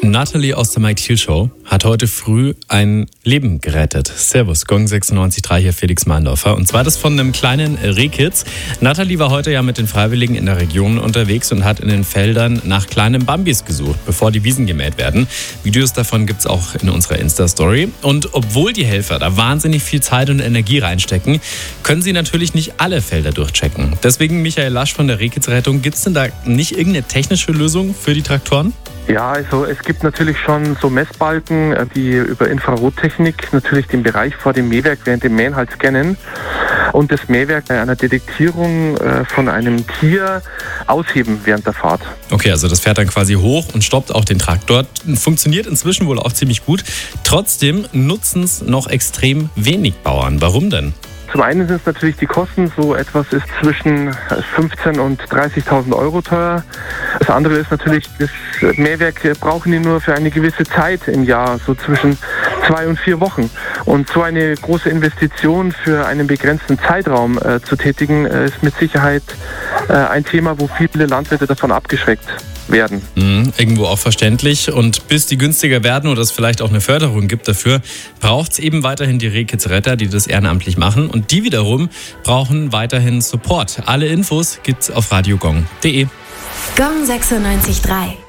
Natalie aus der Mike Thiel Show hat heute früh ein Leben gerettet. Servus, Gong 96.3 hier, Felix Meindorfer. Und zwar das von einem kleinen Rehkitz. Natalie war heute ja mit den Freiwilligen in der Region unterwegs und hat in den Feldern nach kleinen Bambis gesucht, bevor die Wiesen gemäht werden. Videos davon gibt's auch in unserer Insta-Story. Und obwohl die Helfer da wahnsinnig viel Zeit und Energie reinstecken, können sie natürlich nicht alle Felder durchchecken. Deswegen, Michael Lasch von der Rehkitzrettung, gibt's denn da nicht irgendeine technische Lösung für die Traktoren? Ja, also es gibt natürlich schon so Messbalken, die über Infrarottechnik natürlich den Bereich vor dem Mähwerk während dem Mähen halt scannen und das Mähwerk bei einer Detektierung von einem Tier ausheben während der Fahrt. Okay, also das fährt dann quasi hoch und stoppt auch den Traktor. Funktioniert inzwischen wohl auch ziemlich gut. Trotzdem nutzen es noch extrem wenig Bauern. Warum denn? Zum einen sind es natürlich die Kosten, so etwas ist zwischen 15.000 und 30.000 Euro teuer. Das andere ist natürlich, das Mähwerk brauchen die nur für eine gewisse Zeit im Jahr, so zwischen 2 und 4 Wochen. Und so eine große Investition für einen begrenzten Zeitraum zu tätigen, ist mit Sicherheit ein Thema, wo viele Landwirte davon abgeschreckt werden. Irgendwo auch verständlich. Und bis die günstiger werden oder es vielleicht auch eine Förderung gibt dafür, braucht es eben weiterhin die Rehkitzretter, die das ehrenamtlich machen. Und die wiederum brauchen weiterhin Support. Alle Infos gibt's auf radiogong.de. Gong 96.3